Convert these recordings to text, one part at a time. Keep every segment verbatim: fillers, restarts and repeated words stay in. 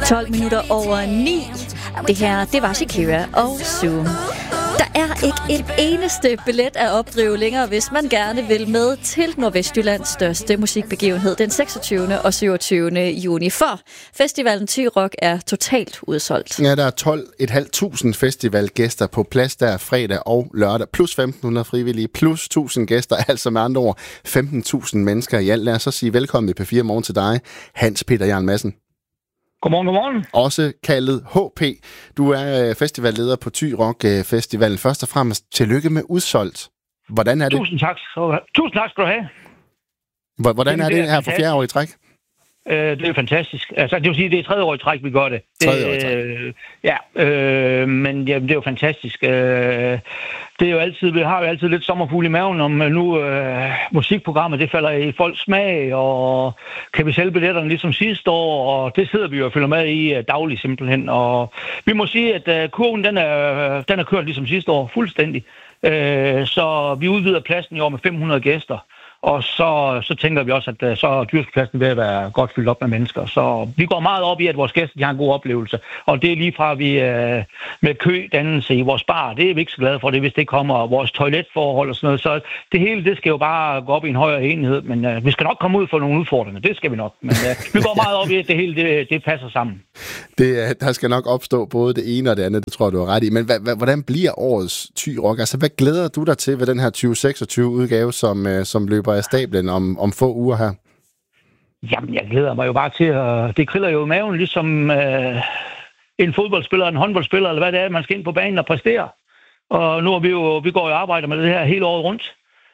tolv minutter over ni. Det her, det var Shakira og Zoom. Der er ikke et eneste billet at opdrive længere, hvis man gerne vil med til Nordvestjyllands største musikbegivenhed den seksogtyvende og syvogtyvende juni. For festivalen Thy Rock er totalt udsolgt. Ja, der er tolv tusind fem hundrede festivalgæster på plads der fredag og lørdag, plus femten hundrede frivillige, plus tusind gæster, altså med andre ord femten tusind mennesker i alt. Lad os så sige velkommen i P fire Morgen til dig, Hans Peter Jern Madsen. Godmorgen, godmorgen. Også kaldet H P. Du er festivalleder på Thy Rock Festivalen. Først og fremmest tillykke med udsolgt. Hvordan er det? Tusind tak. Tusind tak skal du have. Hvordan er det, det er her for fjerde år i træk? Øh, det er fantastisk. Altså, det vil sige, det er tredje år i træk, vi gør det. Tredje år i træk. Øh, ja, øh, men jamen, det er jo fantastisk. Øh, det er jo altid, vi har jo altid lidt sommerfugle i maven, om nu øh, musikprogrammet, det falder i folks smag, og kan vi sælge billetterne ligesom sidste år, og det sidder vi jo og følger med i uh, dagligt simpelthen. Og vi må sige, at uh, kurven, den er, den er kørt ligesom sidste år, fuldstændig. Øh, så vi udvider pladsen i år med fem hundrede gæster. Og så, så tænker vi også, at så er dyrskepladsen ved at være godt fyldt op med mennesker. Så vi går meget op i, at vores gæster de har en god oplevelse. Og det er lige fra, vi øh, med kødannelse i vores bar, det er vi ikke så glade for, det hvis det kommer, vores toiletforhold og sådan noget. Så det hele, det skal jo bare gå op i en højere enhed. Men øh, vi skal nok komme ud for nogle udfordringer, det skal vi nok. Men øh, vi går meget op i, at det hele, det, det passer sammen. Det, der skal nok opstå både det ene og det andet, det tror jeg, du har ret i. Men hva, hvordan bliver årets Thy Rock? Altså, hvad glæder du dig til ved den her tyve seksogtyve-udgave, som, øh, som løber af stablen om, om få uger her? Jamen, jeg glæder mig jo bare til at... Det kriller jo i maven, ligesom øh, en fodboldspiller, en håndboldspiller, eller hvad det er, man skal ind på banen og præstere. Og nu er vi jo... Vi går jo og arbejder med det her hele året rundt.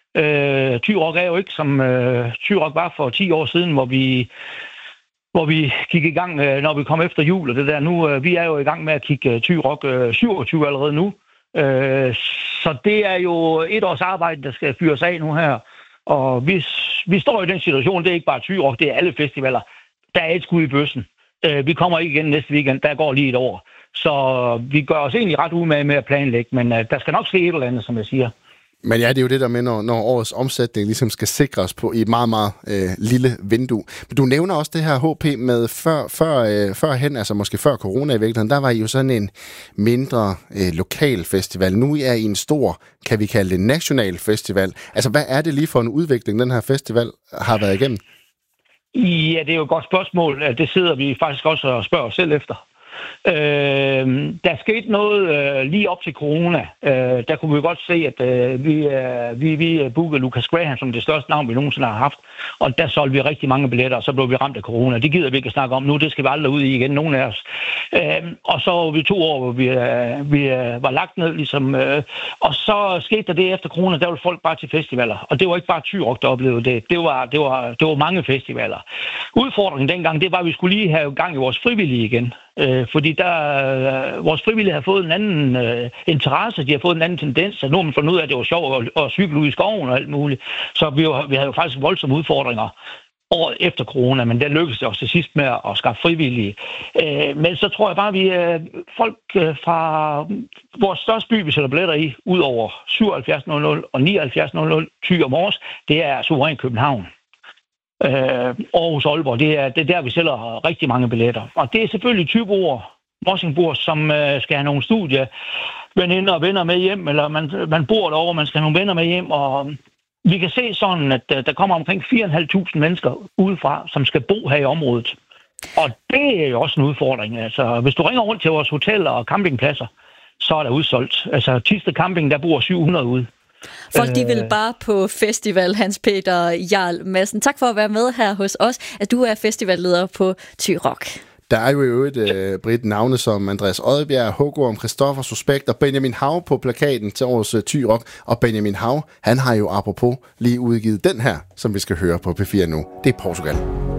Øh, Thy Rock er jo ikke som øh, Thy Rock var for ti år siden, hvor vi... hvor vi gik i gang, øh, når vi kom efter jul og det der. Nu, øh, vi er jo i gang med at kigge uh, Thy Rock øh, syvogtyve allerede nu. Øh, så det er jo et års arbejde, der skal fyres af nu her. Og vi, vi står i den situation, det er ikke bare Thy Rock, det er alle festivaler. Der er et skud i bøssen. Øh, vi kommer ikke igen næste weekend, der går lige et år. Så vi gør os egentlig ret umage med at planlægge, men øh, der skal nok ske et eller andet, som jeg siger. Men ja, det er jo det der med, når, når årets omsætning ligesom skal sikres på i et meget, meget øh, lille vindue. Men du nævner også det her H P med før, før, øh, førhen, altså måske før corona i virkeligheden, der var I jo sådan en mindre øh, lokal festival. Nu er I en stor, kan vi kalde det, national festival. Altså, hvad er det lige for en udvikling, den her festival har været igennem? Ja, det er jo et godt spørgsmål. Det sidder vi faktisk også og spørger os selv efter. Øh, der skete noget øh, lige op til corona. Øh, der kunne vi godt se, at øh, vi, øh, vi, vi bookede Lucas Graham som det største navn, vi nogensinde har haft. Og der solgte vi rigtig mange billetter, og så blev vi ramt af corona. Det gider vi ikke at snakke om nu, det skal vi aldrig ud i igen, nogen af os. Øh, og så var vi to år, hvor vi, øh, vi øh, var lagt ned, ligesom. Øh, og så skete der det efter corona, der var folk bare til festivaler. Og det var ikke bare Thy Rock, der oplevede det. Det var, det var, det var mange festivaler. Udfordringen dengang, det var, at vi skulle lige have gang i vores frivillige igen. Øh, fordi der, øh, vores frivillige har fået en anden øh, interesse, de har fået en anden tendens, og nu har man fundet ud af, at det var sjovt at, at cykle ud i skoven og alt muligt. Så vi, vi havde jo faktisk voldsomme udfordringer året efter corona, men der lykkedes det også til sidst med at skaffe frivillige. Øh, men så tror jeg bare, at vi øh, folk øh, fra vores største by, vi sætter billetter i, ud over syvoghalvfjerds nul nul og nioghalvfjerds nul nul Thy og Mors, det er suverænt København. Øh, Aarhus Aalborg, det er, det er der, vi sælger rigtig mange billetter. Og det er selvfølgelig Thyboer, Morsingboer, som øh, skal have nogle studier, veninder og venner med hjem, eller man, man bor derovre, man skal have nogle venner med hjem, og vi kan se sådan, at øh, der kommer omkring fire tusind fem hundrede mennesker udefra, som skal bo her i området. Og det er jo også en udfordring. Altså, hvis du ringer rundt til vores hoteller og campingpladser, så er der udsolgt. Altså, Thisted Camping, der bor syv hundrede ude. Folk, de vil bare på festival, Hans Peter Jarl Madsen. Tak for at være med her hos os, at du er festivalleder på Thy Rock. Der er jo et øh, Britt navne som Andreas Odbjerg, Hågorm, Christoffer Suspekt og Benjamin Hav på plakaten til årets uh, Thy Rock. Og Benjamin Hav, han har jo apropos lige udgivet den her, som vi skal høre på P fire nu. Det er Portugal.